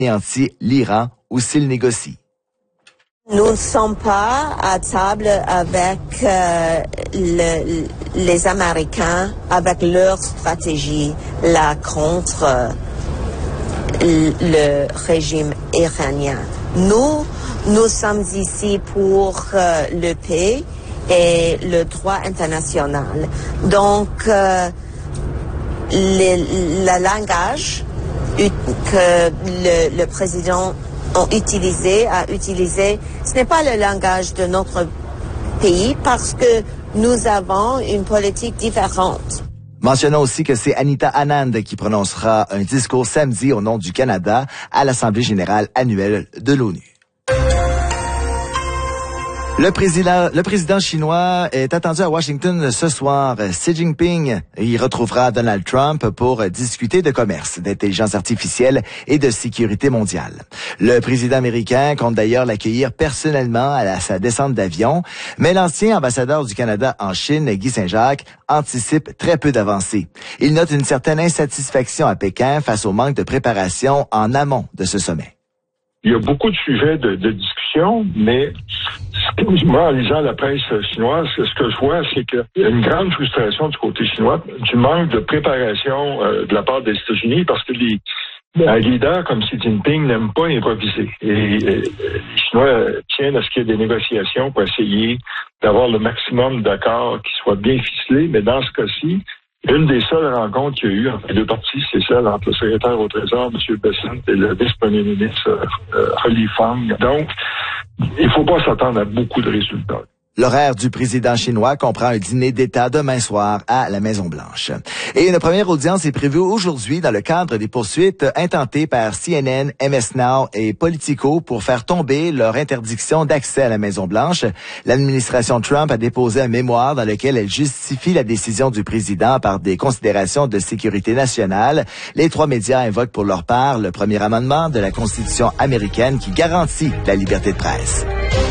anéantit l'Iran ou s'il négocie. Nous ne sommes pas à table avec les Américains, avec leur stratégie là contre le régime iranien. Nous sommes ici pour le paix et le droit international. Donc, le langage que le président a utilisé, ce n'est pas le langage de notre pays parce que nous avons une politique différente. Mentionnons aussi que c'est Anita Anand qui prononcera un discours samedi au nom du Canada à l'Assemblée générale annuelle de l'ONU. Le président chinois est attendu à Washington ce soir. Xi Jinping y retrouvera Donald Trump pour discuter de commerce, d'intelligence artificielle et de sécurité mondiale. Le président américain compte d'ailleurs l'accueillir personnellement à sa descente d'avion, mais l'ancien ambassadeur du Canada en Chine, Guy Saint-Jacques, anticipe très peu d'avancées. Il note une certaine insatisfaction à Pékin face au manque de préparation en amont de ce sommet. Il y a beaucoup de sujets de discussion, mais moi, en lisant la presse chinoise, ce que je vois, c'est qu'il y a une grande frustration du côté chinois, du manque de préparation de la part des États-Unis, parce que un leader comme Xi Jinping n'aime pas improviser. Et les Chinois tiennent à ce qu'il y ait des négociations pour essayer d'avoir le maximum d'accords qui soient bien ficelés, mais dans ce cas-ci, une des seules rencontres qu'il y a eu entre les deux parties, c'est celle entre le secrétaire au Trésor, M. Bessent, et le vice-premier ministre, He Fang. Donc, il ne faut pas s'attendre à beaucoup de résultats. L'horaire du président chinois comprend un dîner d'État demain soir à la Maison-Blanche. Et une première audience est prévue aujourd'hui dans le cadre des poursuites intentées par CNN, MS Now et Politico pour faire tomber leur interdiction d'accès à la Maison-Blanche. L'administration Trump a déposé un mémoire dans lequel elle justifie la décision du président par des considérations de sécurité nationale. Les trois médias invoquent pour leur part le premier amendement de la Constitution américaine qui garantit la liberté de presse.